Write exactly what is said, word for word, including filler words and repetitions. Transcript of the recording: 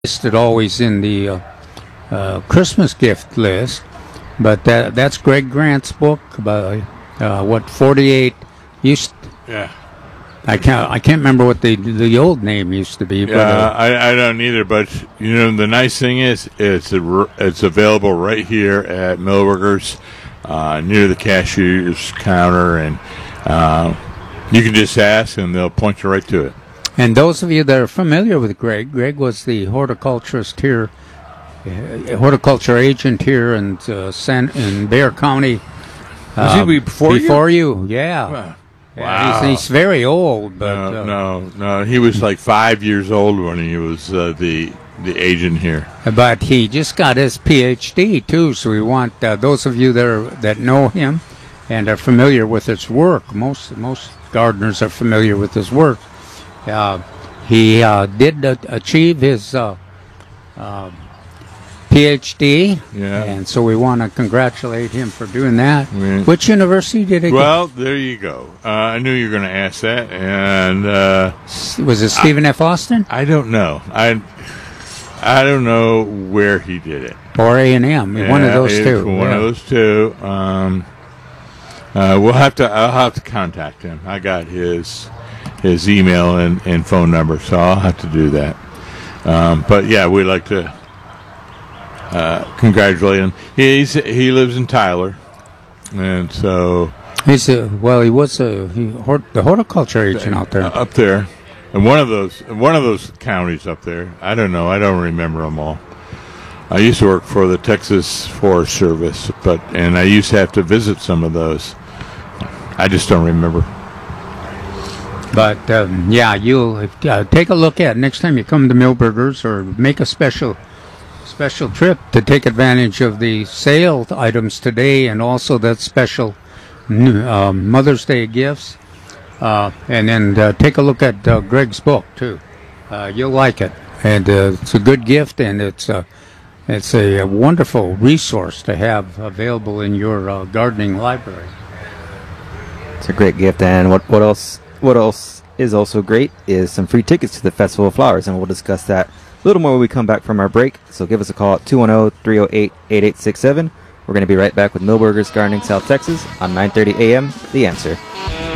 listed always in the uh, uh, Christmas gift list, but that that's Greg Grant's book about uh, what forty-eight used. Yeah. I can't. I can't remember what the the old name used to be. Yeah, but, uh, I, I don't either. But you know, the nice thing is, it's a, it's available right here at Millburgers, uh, near the cashier's counter, and uh, you can just ask, and they'll point you right to it. And those of you that are familiar with Greg, Greg was the horticulturist here, uh, horticulture agent here in uh, San in Bexar County. Was uh, he before you? Before you, yeah. Wow. Yeah, Wow. he's, he's very old, but No, uh, no, no. He was like five years old when he was uh, the the agent here. but he just got his P H D too. So we want uh, those of you that are, that know him and are familiar with his work. Most most gardeners are familiar with his work. Uh, he uh, did uh, achieve his uh, uh, P H D, Yeah. and so we want to congratulate him for doing that. Yeah. Which university did he Well, there you go. Uh, I knew you were going to ask that, and uh, go? Was it Stephen F. Austin I don't know. I I don't know where he did it. or A and M? One of Yeah, those it's two. One yeah. of those two. Um, uh, we'll have to. I'll have to contact him. I got his his email and, and phone number, so I'll have to do that. Um, but yeah, we'd like to uh, congratulate him. He's he lives in Tyler, and so He's a well. He was a he, hort, the horticulture agent out there. up there, and one of those one of those counties up there. I don't know. I don't remember them all. I used to work for the Texas Forest Service, but and I used to have to visit some of those. I just don't remember. But um, yeah, you'll uh, take a look at it next time you come to Millburgers, or make a special special trip to take advantage of the sale items today, and also that special um, Mother's Day gifts. Uh, and then uh, take a look at uh, Greg's book too. Uh, you'll like it, and uh, it's a good gift, and it's a it's a, a wonderful resource to have available in your uh, gardening library. It's a great gift, and what what else? What else is also great is some free tickets to the Festival of Flowers, and we'll discuss that a little more when we come back from our break. So give us a call at two one zero, three zero eight, eight eight six seven. We're going to be right back with Millburgers Gardening South Texas on nine thirty a.m. The Answer.